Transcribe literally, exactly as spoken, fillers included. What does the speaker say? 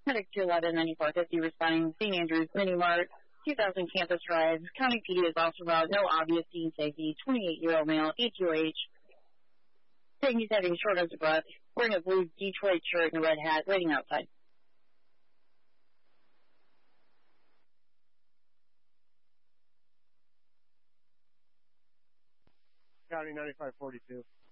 Medic two eleven ninety-four fifty responding Saint Andrews Mini Mart, two thousand Campus Drive. County P D is also about no obvious scene safety, twenty-eight-year-old male, A T O H. Saying he's having shortness of breath, wearing a blue Detroit shirt and a red hat, waiting outside. County ninety-five forty-two.